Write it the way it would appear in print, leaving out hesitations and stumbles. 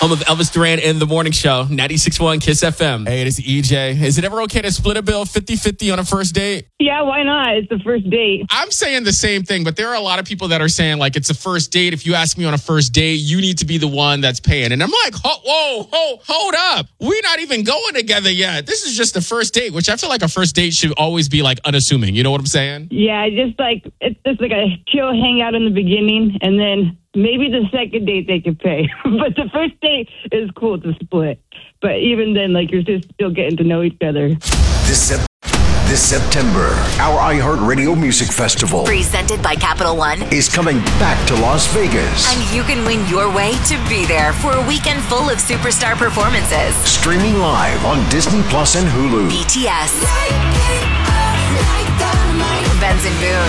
Home of Elvis Duran in the morning show, 96.1 Kiss FM. Hey, it is EJ. Is it ever okay to split a bill 50-50 on a first date? Yeah, why not? It's the first date. I'm saying the same thing, but there are a lot of people that are saying, like, it's a first date. If you ask me on a first date, you need to be the one that's paying. And I'm like, hold up. We're not even going together yet. This is just the first date, which I feel like a first date should always be, like, unassuming. You know what I'm saying? Yeah, it's just like a chill hangout in the beginning, and then maybe the second date they could pay. But the first date is cool to split. But even then, like, you're just still getting to know each other. This September, our iHeartRadio Music Festival, presented by Capital One, is coming back to Las Vegas. And you can win your way to be there for a weekend full of superstar performances. Streaming live on Disney Plus and Hulu. BTS, Benson Boone,